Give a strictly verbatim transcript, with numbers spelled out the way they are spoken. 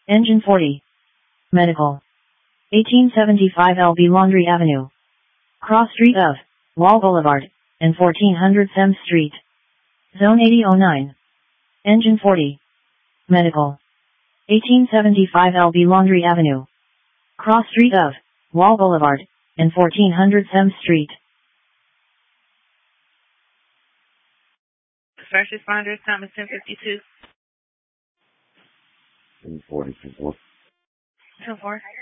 Engine forty. Medical. eighteen seventy-five L B Laundry Avenue. Cross street of Wall Boulevard and fourteen hundred Thames Street. Zone eighty oh nine. Engine forty. Medical. eighteen seventy-five L B Laundry Avenue. Cross street of Wall Boulevard and fourteen hundred Thames Street. First responders, time is ten fifty-two. ten forty, ten four. ten four.